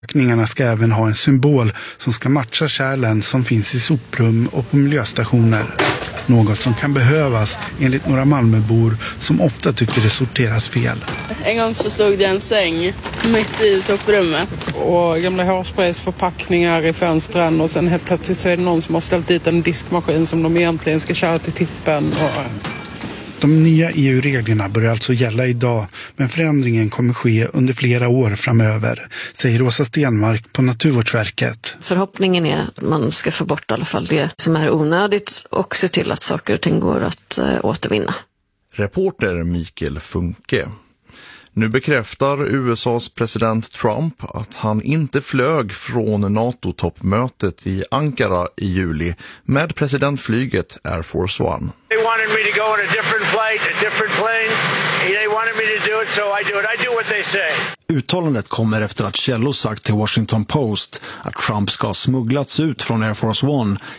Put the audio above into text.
Förpackningarna ska även ha en symbol som ska matcha kärlen som finns i soprum och på miljöstationer. Något som kan behövas enligt några Malmöbor som ofta tycker det sorteras fel. En gång så stod det en säng mitt i soprummet. Och gamla hårspraysförpackningar i fönstren och sen helt plötsligt så är det någon som har ställt dit en diskmaskin som de egentligen ska köra till tippen. De nya EU-reglerna börjar alltså gälla idag, men förändringen kommer ske under flera år framöver, säger Åsa Stenmark på Naturvårdsverket. Förhoppningen är att man ska få bort i alla fall det som är onödigt och se till att saker och ting går att återvinna. Reporter Mikael Funke. Nu bekräftar USAs president Trump att han inte flög från NATO-toppmötet i Ankara i juli med presidentflyget Air Force One. They wanted me to go on a different flight, a different plane. They wanted me to do it, so I do it. I do what they say. Uttalandet kommer efter att källor sagt till Washington Post att Trump ska ha smugglats ut från Air Force One